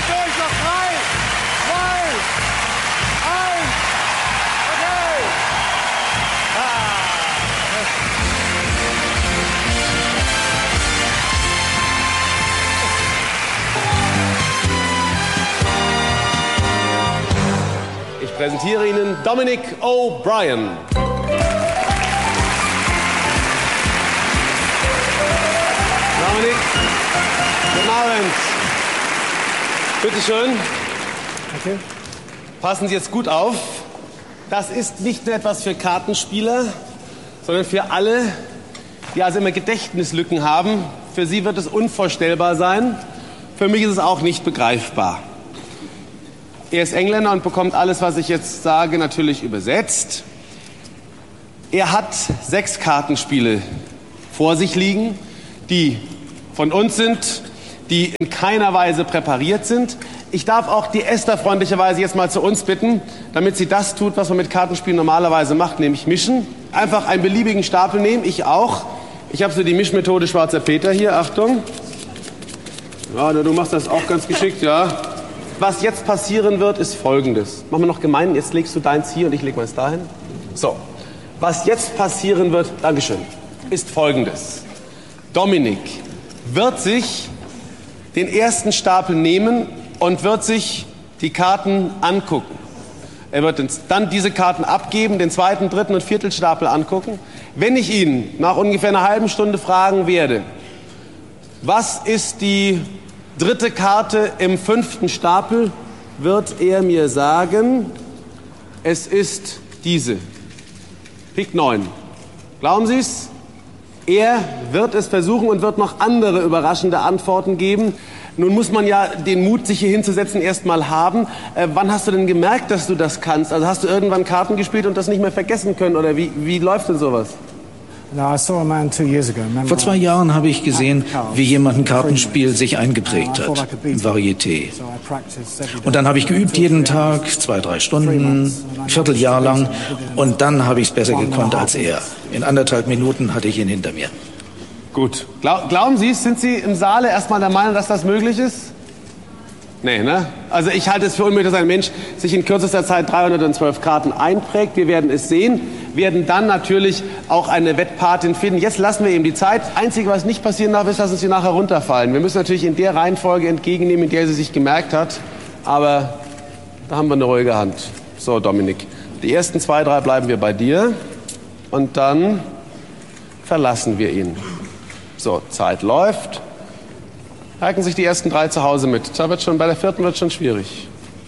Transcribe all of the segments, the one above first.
durch, noch 3, 2, 1. Okay. Ich präsentiere Ihnen Dominic O'Brien. Dominic, guten Abend. Bitte schön. Okay. Passen Sie jetzt gut auf. Das ist nicht nur etwas für Kartenspieler, sondern für alle, die also immer Gedächtnislücken haben. Für Sie wird es unvorstellbar sein. Für mich ist es auch nicht begreifbar. Er ist Engländer und bekommt alles, was ich jetzt sage, natürlich übersetzt. Er hat 6 Kartenspiele vor sich liegen, die von uns sind, die in keiner Weise präpariert sind. Ich darf auch die Esther freundlicherweise jetzt mal zu uns bitten, damit sie das tut, was man mit Kartenspielen normalerweise macht, nämlich mischen. Einfach einen beliebigen Stapel nehmen, ich auch. Ich habe so die Mischmethode Schwarzer Peter hier, Achtung. Ja, du machst das auch ganz geschickt, ja. Was jetzt passieren wird, ist Folgendes. Machen wir noch gemein, jetzt legst du deins hier und ich leg meins dahin. So, was jetzt passieren wird, Dankeschön, ist Folgendes. Dominic wird sich den ersten Stapel nehmen und wird sich die Karten angucken. Er wird dann diese Karten abgeben, den zweiten, dritten und vierten Stapel angucken. Wenn ich ihn nach ungefähr einer halben Stunde fragen werde, was ist die dritte Karte im 5. Stapel, wird er mir sagen, es ist diese. Pik 9. Glauben Sie es? Er wird es versuchen und wird noch andere überraschende Antworten geben. Nun muss man ja den Mut, sich hier hinzusetzen, erst mal haben. Wann hast du denn gemerkt, dass du das kannst? Also hast du irgendwann Karten gespielt und das nicht mehr vergessen können? Oder wie läuft denn sowas? Vor 2 Jahren habe ich gesehen, wie jemand ein Kartenspiel sich eingeprägt hat, im Varieté. Und dann habe ich geübt jeden Tag, 2-3 Stunden, ein Vierteljahr lang. Und dann habe ich es besser gekonnt als er. In 1,5 Minuten hatte ich ihn hinter mir. Gut. Glauben Sie, sind Sie im Saale erstmal der Meinung, dass das möglich ist? Nee, ne? Also ich halte es für unmöglich, dass ein Mensch sich in kürzester Zeit 312 Karten einprägt. Wir werden es sehen, werden dann natürlich auch eine Wettpatin finden. Jetzt lassen wir ihm die Zeit. Einzige, was nicht passieren darf, ist, dass uns die nachher runterfallen. Wir müssen natürlich in der Reihenfolge entgegennehmen, in der sie sich gemerkt hat. Aber da haben wir eine ruhige Hand. So, Dominic, die ersten 2, 3 bleiben wir bei dir. Und dann verlassen wir ihn. So, Zeit läuft. Merken sich die ersten 3 zu Hause mit. Da bei der 4. wird schon schwierig.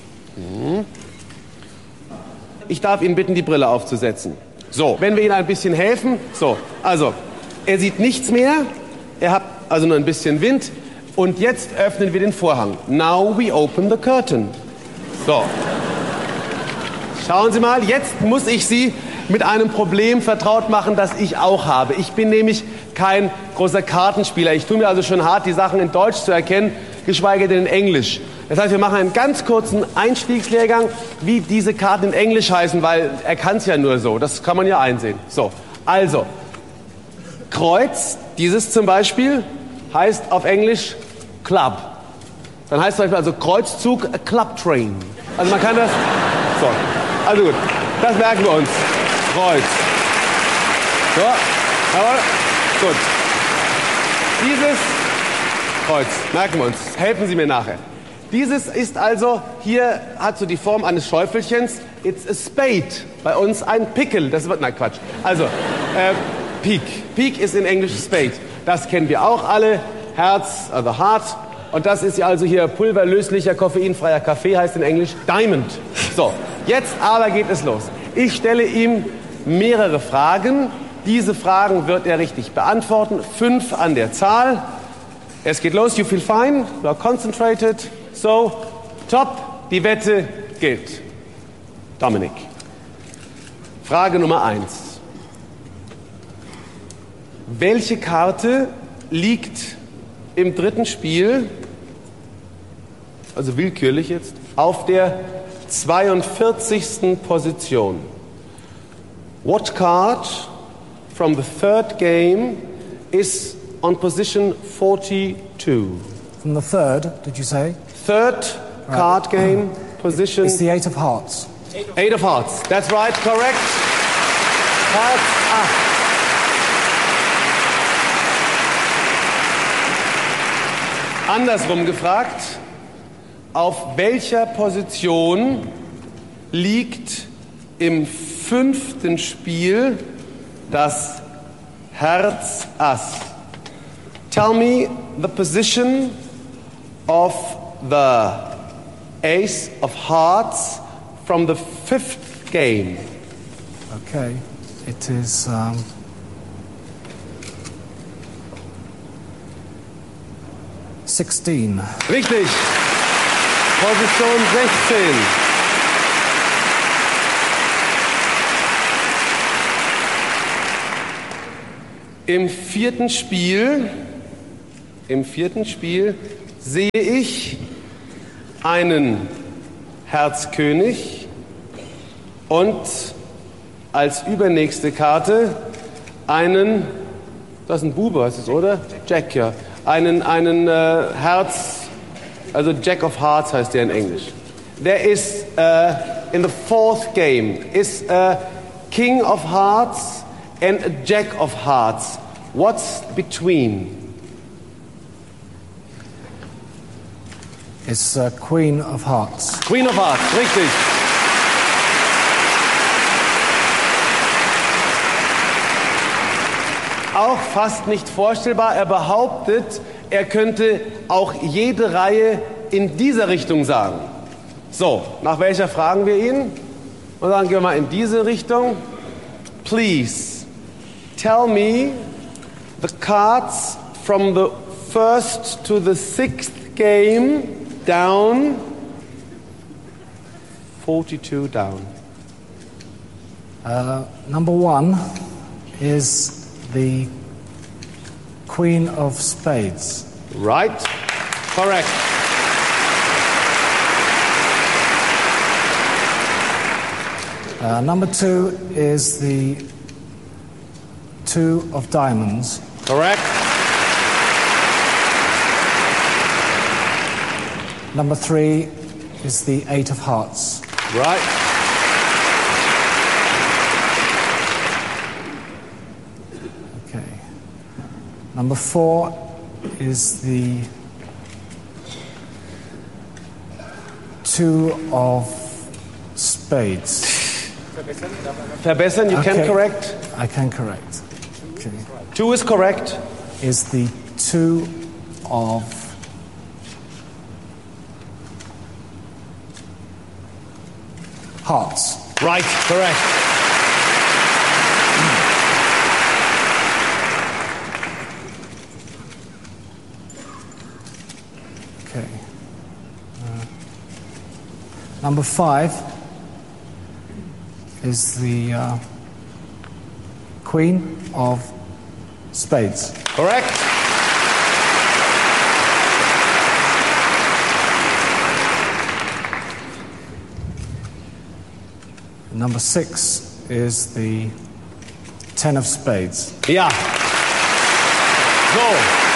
Ich darf ihn bitten, die Brille aufzusetzen. So, wenn wir Ihnen ein bisschen helfen. So, also, er sieht nichts mehr. Er hat also nur ein bisschen Wind. Und jetzt öffnen wir den Vorhang. Now we open the curtain. So. Schauen Sie mal, jetzt muss ich Sie mit einem Problem vertraut machen, das ich auch habe. Ich bin nämlich kein großer Kartenspieler. Ich tue mir also schon hart, die Sachen in Deutsch zu erkennen, geschweige denn in Englisch. Das heißt, wir machen einen ganz kurzen Einstiegslehrgang, wie diese Karten in Englisch heißen, weil er kann es ja nur so. Das kann man ja einsehen. So, also, Kreuz, dieses zum Beispiel, heißt auf Englisch Club. Dann heißt zum Beispiel also Kreuzzug Club Train. Also man kann das... So, also gut, das merken wir uns. Kreuz. So, jawohl. Gut. Dieses Kreuz, merken wir uns, helfen Sie mir nachher. Dieses ist also, hier hat so die Form eines Schäufelchens. It's a spade. Bei uns ein Pickel. Das wird, nein, Quatsch. Also, Pik. Pik ist in Englisch Spade. Das kennen wir auch alle. Herz, also Heart. Und das ist ja also hier pulverlöslicher, koffeinfreier Kaffee, heißt in Englisch Diamond. So, jetzt aber geht es los. Ich stelle ihm mehrere Fragen. Diese Fragen wird er richtig beantworten. 5 an der Zahl. Es geht los. You feel fine? You are concentrated. So, top. Die Wette gilt. Dominic. Frage Nummer 1. Welche Karte liegt im 3. Spiel, also willkürlich jetzt, auf der 42. Position? What card from the 3rd game is on position 42? From the 3rd, did you say? 3rd card game position? It's the 8 of hearts. 8 of hearts. That's right, correct. Herz 8. Andersrum gefragt, auf welcher Position liegt im 5. Spiel das Herz Ass? Tell me the position of the Ace of Hearts from the 5th game. Okay, it is 16. Richtig. Position 16. Im vierten Spiel sehe ich einen Herzkönig und als übernächste Karte einen, das ist ein Bube, heißt es, oder? Jack, ja. Einen Herz, also Jack of Hearts heißt der in Englisch. There is, in the 4th game, is a King of Hearts and a Jack of Hearts. What's between? It's Queen of Hearts. Queen of Hearts, richtig. Auch fast nicht vorstellbar. Er behauptet, er könnte auch jede Reihe in dieser Richtung sagen. So, nach welcher fragen wir ihn? Und dann gehen wir mal in diese Richtung. Please, tell me the cards from the 1st to the 6th game down. 42 down. Number 1 is the Queen of Spades. Right. Correct. Number 2 is the 2 of Diamonds. Correct. Number 3 is the 8 of Hearts. Right. Okay. Number 4 is the 2 of Spades. Verbessern, you can Okay. correct. I can correct. Okay. 2 is correct. Is the 2 of Hearts. Right, correct. Okay. Number 5 is the Queen of Spades. Correct. Number 6 is the 10 of Spades. Ja. So.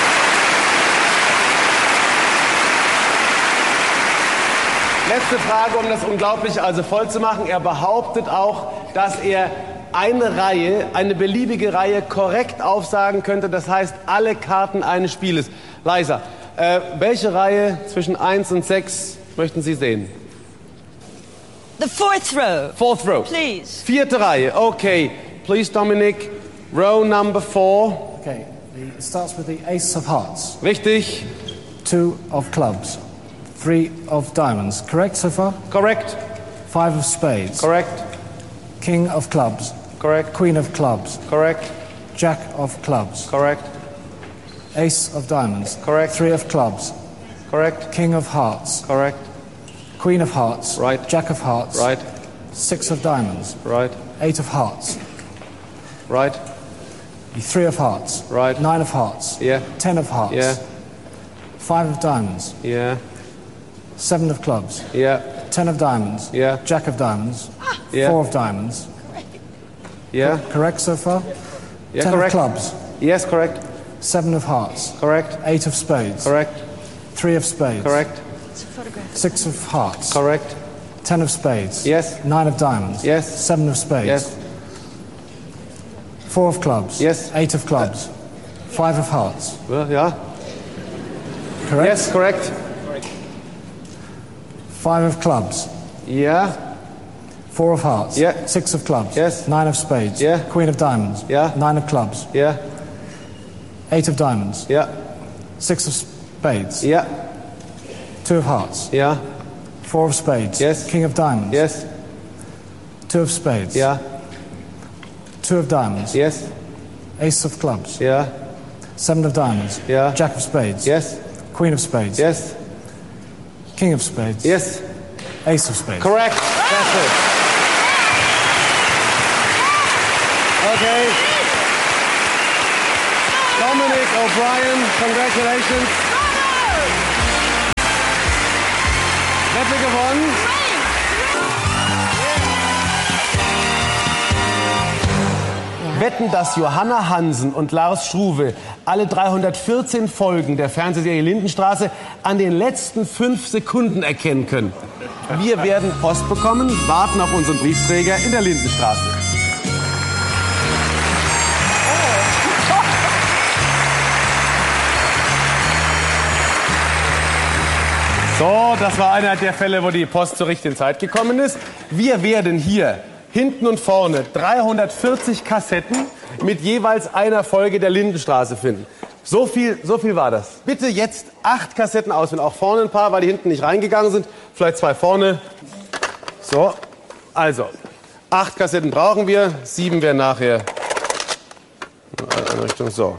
Letzte Frage, um das Unglaubliche also voll zu machen. Er behauptet auch, dass er eine Reihe, eine beliebige Reihe korrekt aufsagen könnte. Das heißt, alle Karten eines Spieles. Liza, welche Reihe zwischen 1 und 6 möchten Sie sehen? The 4th row. 4th row. Please. 4. Reihe. Okay. Please, Dominic. Row number 4. Okay. It starts with the Ace of Hearts, Richtig. 2 of Clubs, 3 of Diamonds. Correct so far? Correct. 5 of Spades, Correct. King of Clubs, Correct. Queen of Clubs, Correct. Jack of Clubs, Correct. Ace of Diamonds, Correct. 3 of Clubs, Correct. King of Hearts, Correct. Queen of Hearts, Right. Jack of Hearts, Right. 6 of Diamonds, Right. 8 of Hearts, Right. 3 of Hearts, Right. 9 of Hearts, Yeah. 10 of Hearts, Yeah. 5 of Diamonds, Yeah. 7 of Clubs, Yeah. 10 of Diamonds, Yeah. Jack of Diamonds, Yeah. 4 of Diamonds. Yeah. Correct so far? Yeah. 10 Correct. of Clubs, Yes. Correct. 7 of Hearts, Correct. 8 of Spades, Correct. 3 of Spades, Correct. It's a photograph. 6 of hearts. Correct. 10 of spades. Yes. 9 of diamonds. Yes. 7 of spades. Yes. 4 of clubs. Yes. 8 of clubs. 5 of hearts. Ja. Correct? Yes, correct. 5 of clubs. Yeah. 4 of hearts. Yeah. 6 of clubs. Yes. 9 of spades. Yeah. Queen of diamonds. Yeah. 9 of clubs. Yeah. 8 of diamonds. Yeah. 6 of spades. Yeah. 2 of hearts. Yeah. 4 of spades. Yes. King of diamonds. Yes. 2 of spades. Yeah. 2 of diamonds. Yes. Ace of clubs. Yeah. 7 of diamonds. Yeah. Jack of spades. Yes. Queen of spades. Yes. King of spades. Yes. Ace of spades. Correct. That's it. Okay. Dominic O'Brien, congratulations. Wette gewonnen. Wetten, dass Johanna Hansen und Lars Struve alle 314 Folgen der Fernsehserie Lindenstraße an den letzten 5 Sekunden erkennen können. Wir werden Post bekommen, warten auf unseren Briefträger in der Lindenstraße. So, das war einer der Fälle, wo die Post zur richtigen Zeit gekommen ist. Wir werden hier hinten und vorne 340 Kassetten mit jeweils einer Folge der Lindenstraße finden. So viel war das. Bitte jetzt 8 Kassetten auswählen, auch vorne ein paar, weil die hinten nicht reingegangen sind. Vielleicht 2 vorne. So, also 8 Kassetten brauchen wir, 7 werden nachher in eine Richtung. So.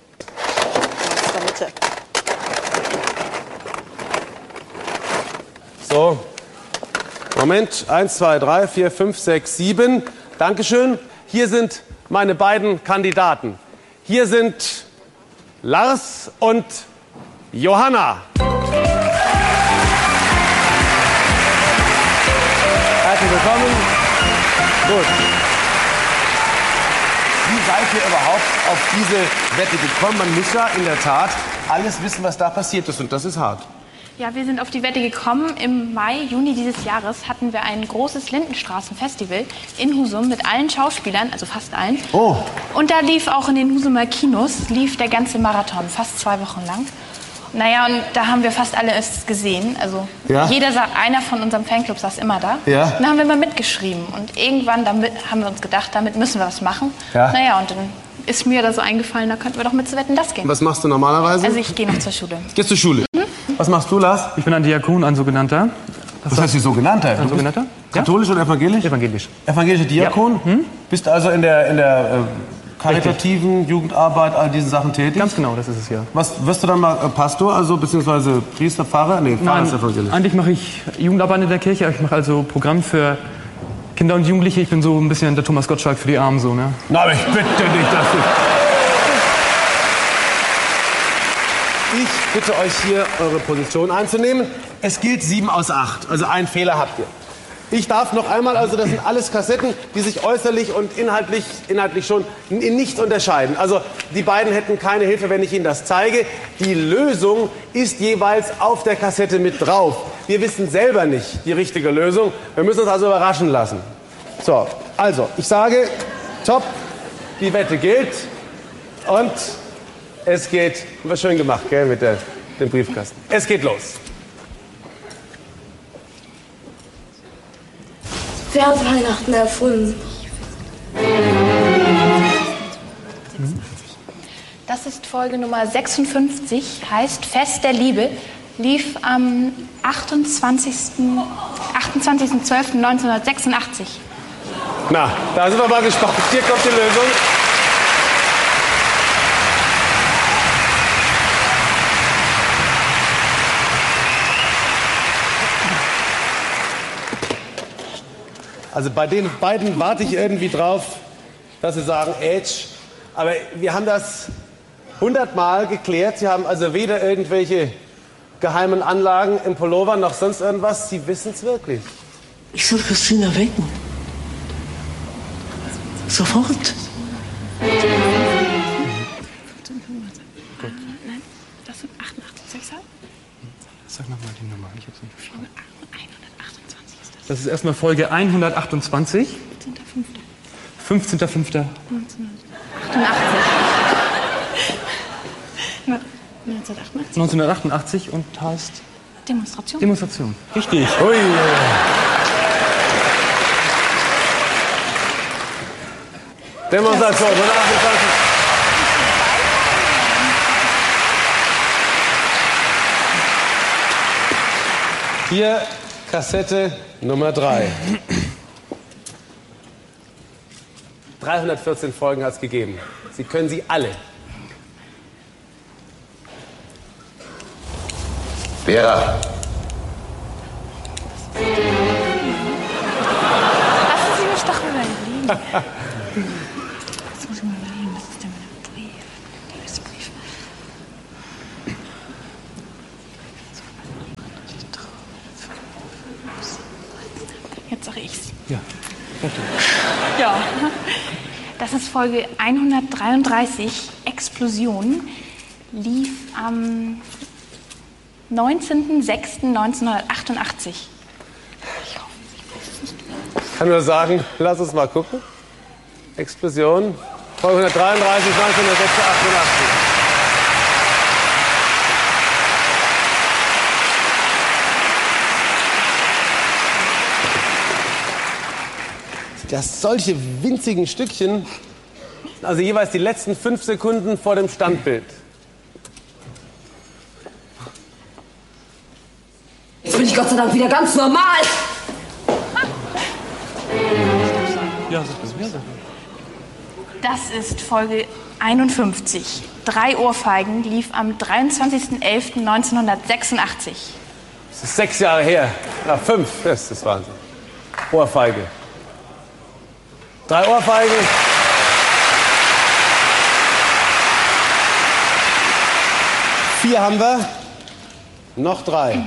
So. Moment, 1, 2, 3, 4, 5, 6, 7. Dankeschön. Hier sind meine beiden Kandidaten. Hier sind Lars und Johanna. Herzlich willkommen. Gut. Wie seid ihr überhaupt auf diese Wette gekommen? Man muss ja in der Tat alles wissen, was da passiert ist. Und das ist hart. Ja, wir sind auf die Wette gekommen. Im Mai, Juni dieses Jahres hatten wir ein großes Lindenstraßen-Festival in Husum mit allen Schauspielern, also fast allen. Oh. Und da lief auch in den Husumer Kinos, lief der ganze Marathon, fast 2 Wochen lang. Naja, und da haben wir fast alle es gesehen. Also ja? Einer von unserem Fanclub saß immer da. Ja. Und da haben wir mal mitgeschrieben. Und irgendwann haben wir uns gedacht, damit müssen wir was machen. Ja. Naja, und dann ist mir da so eingefallen, da könnten wir doch mit zu Wetten, das gehen. Was machst du normalerweise? Also ich gehe noch zur Schule. Gehst zur Schule? Was machst du, Lars? Ich bin ein Diakon, ein sogenannter. Was heißt die sogenannte? Ein sogenannter? Katholisch oder evangelisch? Evangelisch. Evangelischer Diakon? Ja. Bist also in der karitativen Jugendarbeit, all diesen Sachen tätig? Ganz genau, das ist es, ja. Was wirst du dann mal Pastor, also beziehungsweise Priester, Pfarrer? Nee, Pfarrer ist evangelisch. Eigentlich mache ich Jugendarbeit in der Kirche. Ich mache also Programm für Kinder und Jugendliche. Ich bin so ein bisschen der Thomas Gottschalk für die Armen, so, ne? Na, aber ich bitte nicht, dass Ich bitte euch hier, eure Position einzunehmen. Es gilt 7 aus 8, also einen Fehler habt ihr. Ich darf noch einmal, also das sind alles Kassetten, die sich äußerlich und inhaltlich schon in nichts unterscheiden. Also die beiden hätten keine Hilfe, wenn ich ihnen das zeige. Die Lösung ist jeweils auf der Kassette mit drauf. Wir wissen selber nicht die richtige Lösung. Wir müssen uns also überraschen lassen. So, also ich sage, top, die Wette gilt und es geht, war schön gemacht, gell, mit dem Briefkasten. Es geht los. Wer hat Weihnachten erfunden? Das ist Folge Nummer 56, heißt Fest der Liebe, lief am 28.12.1986. Na, da sind wir mal gespannt. Hier kommt die Lösung. Also bei den beiden warte ich irgendwie drauf, dass sie sagen, Edge. Aber wir haben das 100-mal geklärt. Sie haben also weder irgendwelche geheimen Anlagen im Pullover noch sonst irgendwas. Sie wissen es wirklich. Ich soll Christina wecken. Sofort. Nein, das sind 88,6. Sag nochmal die Nummer, ich hab's nicht verstanden. 128 ist das. Das ist erstmal Folge 128. 15.05. 1988 und heißt Demonstration. Demonstration. Richtig. Ui. Demonstration, 128. Hier Kassette Nummer 3. 314 Folgen hat es gegeben. Sie können sie alle. Vera. Lassen Sie mich doch überlegen. Das muss ich mal überlegen. Was ist denn mit dem Brief? Liebesbrief. Jetzt sage ich's. Ja. Ja. Das ist Folge 133, Explosion, lief am 19.06.1988. Ich kann nur sagen, lass uns mal gucken. Explosion, Folge 133, 1988. Das solche winzigen Stückchen, also jeweils die letzten 5 Sekunden vor dem Standbild. Jetzt bin ich Gott sei Dank wieder ganz normal. Ja, das ist mir so. Das ist Folge 51. 3 Ohrfeigen lief am 23.11.1986. Das ist 6 Jahre her. Na, 5, das ist Wahnsinn. Ohrfeige. 3 Ohrfeigen. Vier haben wir. Noch 3.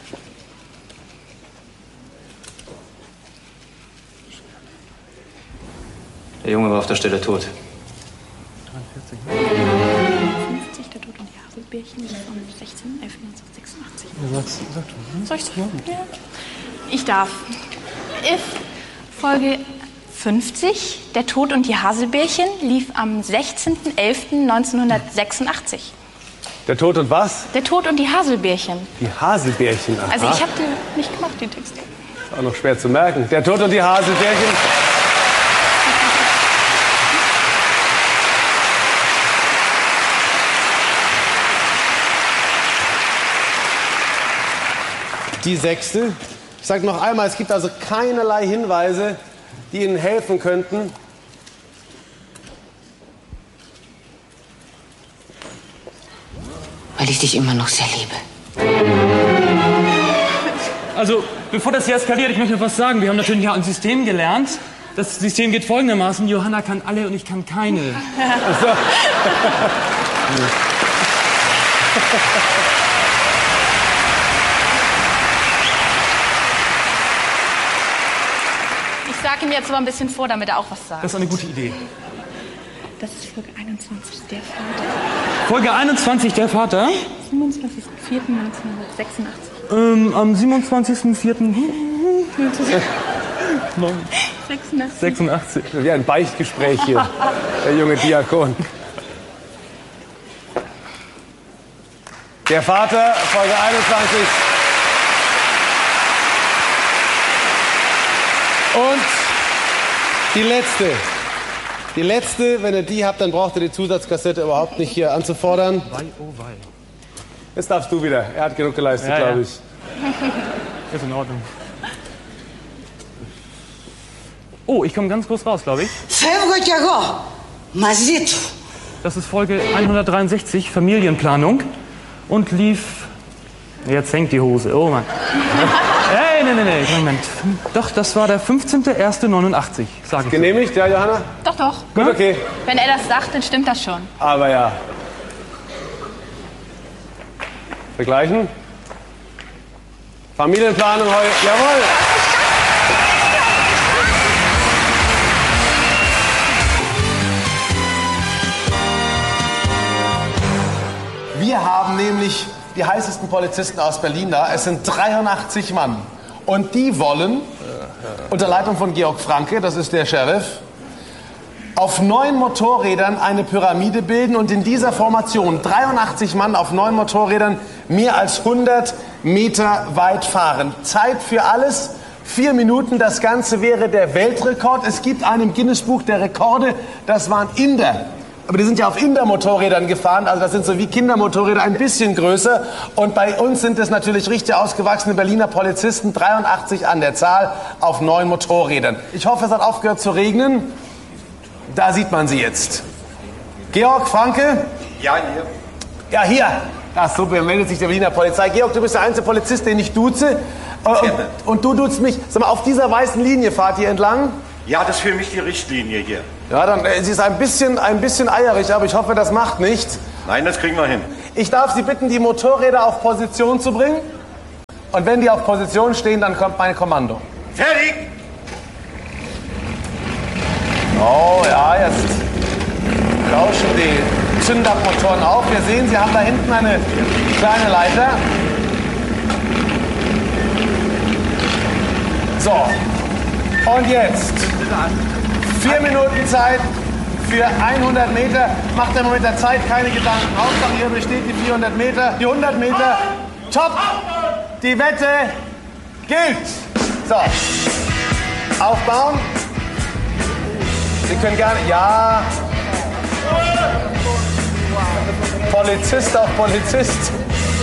Der Junge war auf der Stelle tot. 50, der Tod und die Haselbärchen lief am 16.11.1986. Soll ich sagen? Ja. Ich darf. Folge 50, der Tod und die Haselbärchen, lief am 16.11.1986. Der Tod und was? Der Tod und die Haselbärchen. Die Haselbärchen. Aha. Also ich habe die nicht gemacht, die Texte. Ist auch noch schwer zu merken. Der Tod und die Haselbärchen. Die 6. Ich sage noch einmal, es gibt also keinerlei Hinweise, die Ihnen helfen könnten. Weil ich dich immer noch sehr liebe. Also, bevor das hier eskaliert, ich möchte noch was sagen. Wir haben natürlich ja ein System gelernt. Das System geht folgendermaßen. Johanna kann alle und ich kann keine. Ach so. Ich sage ihm jetzt aber ein bisschen vor, damit er auch was sagt. Das ist eine gute Idee. Das ist Folge 21, der Vater. Folge 21, der Vater. 27.04.1986. Am 27.04. 86. Wie ein Beichtgespräch hier, der junge Diakon. Der Vater, Folge 21. Und die letzte. Die letzte, wenn ihr die habt, dann braucht ihr die Zusatzkassette überhaupt nicht hier anzufordern. Wei, oh wei. Jetzt darfst du wieder. Er hat genug geleistet, Ja, glaube ja. ich. Ist in Ordnung. Oh, ich komme ganz kurz raus, glaube ich. Das ist Folge 163, Familienplanung. Und lief... Jetzt hängt die Hose. Oh Mann. Hey, nee, Moment. Doch, das war der 15.01.89, sage ich. Genehmigt, ja, Johanna? Doch, doch. Gut, okay. Wenn er das sagt, dann stimmt das schon. Aber ja. Vergleichen. Familienplanung heute. Jawohl. Wir haben nämlich die heißesten Polizisten aus Berlin da. Es sind 83 Mann. Und die wollen, unter Leitung von Georg Franke, das ist der Sheriff, auf 9 Motorrädern eine Pyramide bilden und in dieser Formation 83 Mann auf 9 Motorrädern mehr als 100 Meter weit fahren. Zeit für alles, 4 Minuten. Das Ganze wäre der Weltrekord. Es gibt einen im Guinness-Buch der Rekorde, das waren Inder. Aber die sind ja auf Inder-Motorrädern gefahren, also das sind so wie Kindermotorräder, ein bisschen größer. Und bei uns sind es natürlich richtig ausgewachsene Berliner Polizisten, 83 an der Zahl, auf 9 Motorrädern. Ich hoffe, es hat aufgehört zu regnen. Da sieht man sie jetzt. Georg Franke? Ja, hier. Ja, hier. Ach, super, meldet sich der Berliner Polizei. Georg, du bist der einzige Polizist, den ich duze. Und du duzt mich. Sag mal, auf dieser weißen Linie fahrt ihr entlang? Ja, das ist für mich die Richtlinie hier. Ja, dann, sie ist ein bisschen eierig, aber ich hoffe, das macht nichts. Nein, das kriegen wir hin. Ich darf Sie bitten, die Motorräder auf Position zu bringen. Und wenn die auf Position stehen, dann kommt mein Kommando. Fertig! Oh ja, jetzt rauschen die Zündabmotoren auf. Wir sehen, Sie haben da hinten eine kleine Leiter. So, und jetzt 4 Minuten Zeit für 100 Meter. Macht ihr mit der Zeit keine Gedanken. Hauptsache, ihr besteht die 400 Meter, die 100 Meter. Top! Die Wette gilt. So, aufbauen. Sie können gerne, ja. Polizist auf Polizist.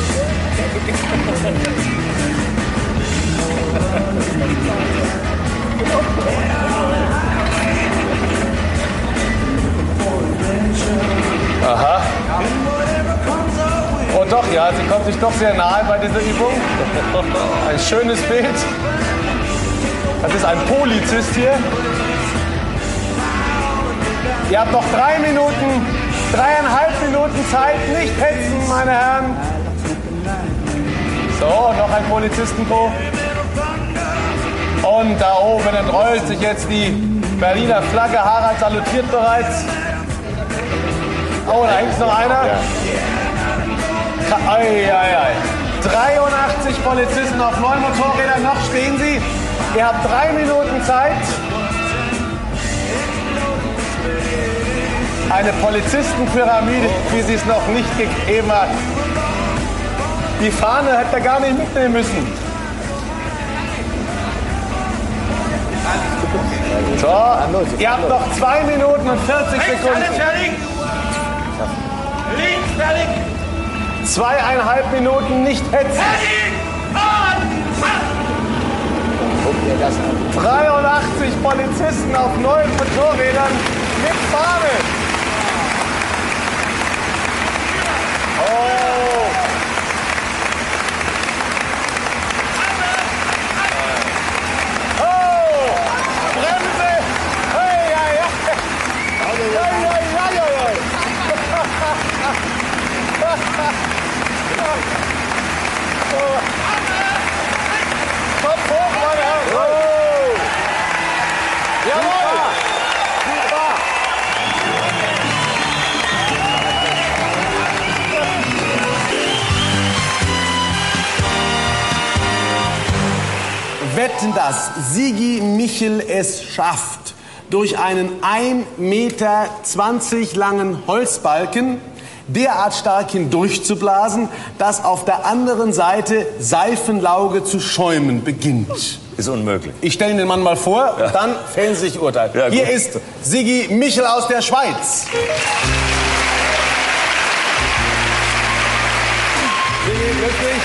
Aha. Oh doch, ja, sie kommt sich doch sehr nahe bei dieser Übung. Ein schönes Bild. Das ist ein Polizist hier. Ihr habt noch 3 Minuten, 3,5 Minuten Zeit. Nicht hetzen, meine Herren. So, noch ein Polizistenbo. Und da oben entrollt sich jetzt die Berliner Flagge. Harald salutiert bereits. Oh, da hängt noch einer. Ei, ei, ei. 83 Polizisten auf 9 Motorrädern. Noch stehen sie. Ihr habt 3 Minuten Zeit. Eine Polizistenpyramide, wie sie es noch nicht gegeben hat. Die Fahne hätte er gar nicht mitnehmen müssen. So, ihr habt noch 2 Minuten und 40 Sekunden. Alles fertig? Links fertig? 2,5 Minuten, nicht hetzen. Fertig! Und 83 Polizisten auf 9 Motorrädern mit Fahne. Oh. Oh. Bremse. Hey, ja, ja. Kopf hoch, meine Herren. Oh. Jawohl. Super. Wetten, dass Sigi Michel es schafft, durch einen 1,20 Meter langen Holzbalken derart stark hindurchzublasen, dass auf der anderen Seite Seifenlauge zu schäumen beginnt. Ist unmöglich. Ich stelle Ihnen den Mann mal vor, dann fällen Sie sich Urteil. Ja, hier gut. ist Sigi Michel aus der Schweiz. Sigi, grüß dich.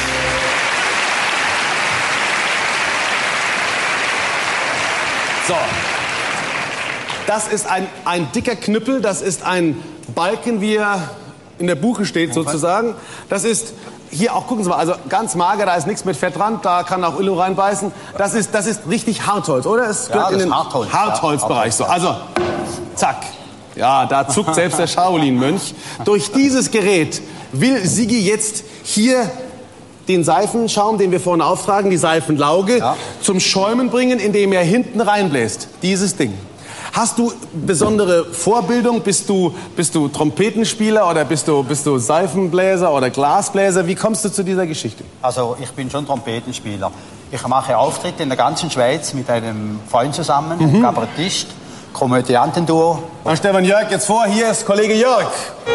So, das ist ein dicker Knüppel, das ist ein Balken, wie er in der Buche steht sozusagen. Das ist hier auch, gucken Sie mal, also ganz mager, da ist nichts mit Fett dran, da kann auch Illo reinbeißen. Das ist richtig Hartholz, oder? Es gehört in den Hartholzbereich. So, also, zack. Ja, da zuckt selbst der Shaolin-Mönch. Durch dieses Gerät will Sigi jetzt hier den Seifenschaum, den wir vorne auftragen, die Seifenlauge, zum Schäumen bringen, indem er hinten reinbläst. Dieses Ding. Hast du besondere Vorbildung? Bist du Trompetenspieler oder bist du Seifenbläser oder Glasbläser? Wie kommst du zu dieser Geschichte? Also ich bin schon Trompetenspieler. Ich mache Auftritte in der ganzen Schweiz mit einem Freund zusammen, einem Kabarettist, Komödiantenduo. Dann stellen wir Jörg jetzt vor. Hier ist Kollege Jörg.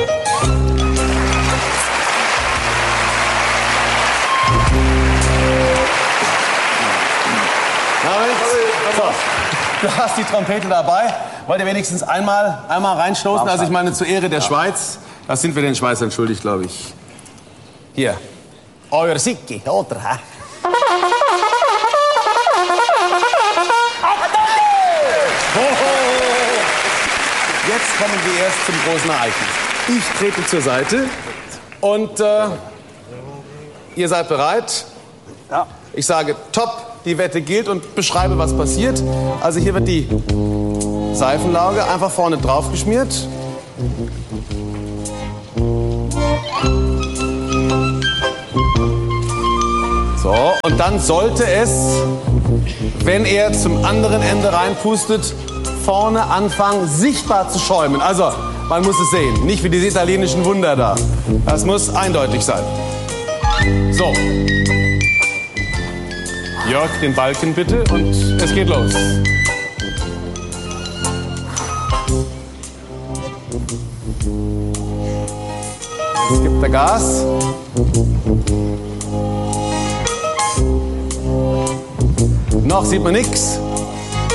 So, du hast die Trompete dabei. Wollt ihr wenigstens einmal reinstoßen? Also ich meine, zur Ehre der Schweiz. Das sind wir den Schweizern schuldig, glaube ich. Hier. Euer Sicki, oder? Hä? Jetzt kommen wir erst zum großen Ereignis. Ich trete zur Seite und ihr seid bereit? Ja. Ich sage top, die Wette gilt und beschreibe, was passiert. Also hier wird die Seifenlauge einfach vorne drauf geschmiert. So, und dann sollte es, wenn er zum anderen Ende reinpustet, vorne anfangen, sichtbar zu schäumen. Also, man muss es sehen. Nicht wie diese italienischen Wunder da. Das muss eindeutig sein. So. Jörg, den Balken bitte und es geht los. Jetzt gibt er Gas. Noch sieht man nichts.